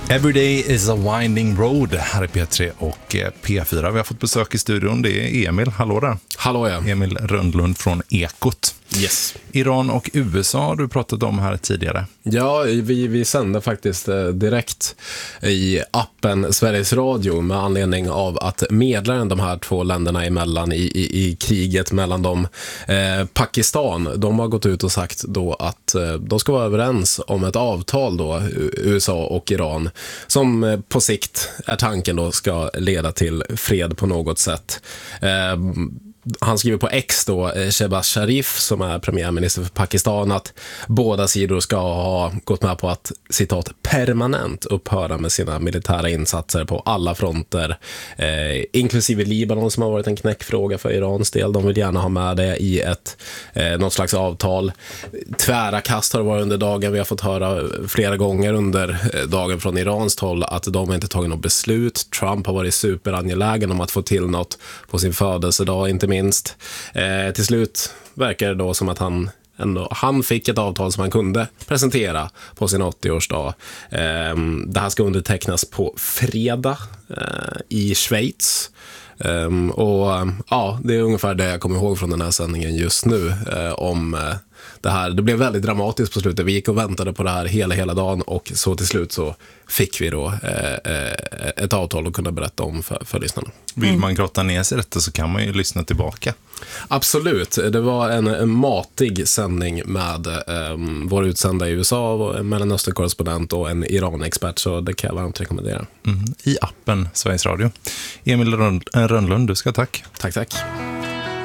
Every day is a winding road. Här är P3 och P4. Vi har fått besök i studion. Det är Emil. Hallå där. Hallå ja. Emil Rönnlund från Ekot. Yes. Iran och USA har du pratat om här tidigare. Ja, vi sände faktiskt direkt i appen Sveriges Radio med anledning av att medlaren de här två länderna emellan i kriget mellan dem, Pakistan, de har gått ut och sagt då att de ska vara överens om ett avtal då, USA och Iran, som på sikt är tanken då ska leda till fred på något sätt. Han skriver på X då, Shehbaz Sharif som är premiärminister för Pakistan, att båda sidor ska ha gått med på att, citat, permanent upphöra med sina militära insatser på alla fronter, inklusive Libanon som har varit en knäckfråga för Irans del. De vill gärna ha med det i ett något slags avtal. Tvära kast har det varit under dagen. Vi har fått höra flera gånger under dagen från Irans håll att de inte tagit något beslut. Trump har varit superangelägen om att få till något på sin födelsedag, inte minst. Till slut verkar det då som att han fick ett avtal som han kunde presentera på sin 80-årsdag. Det här ska undertecknas på fredag i Schweiz. Och ja, det är ungefär det jag kommer ihåg från den här sändningen just nu om det här. Det blev väldigt dramatiskt på slutet. Vi gick och väntade på det här hela dagen, och så till slut så fick vi då ett avtal att kunna berätta om för lyssnarna. Vill man grotta ner sig i detta så kan man ju lyssna tillbaka. Absolut, det var en matig sändning med vår utsända i USA, en Mellanöstern-korrespondent och en Iran-expert, så det kan jag varmt rekommendera. I appen Sveriges Radio. Emil Rönnlund, du ska tack. Tack.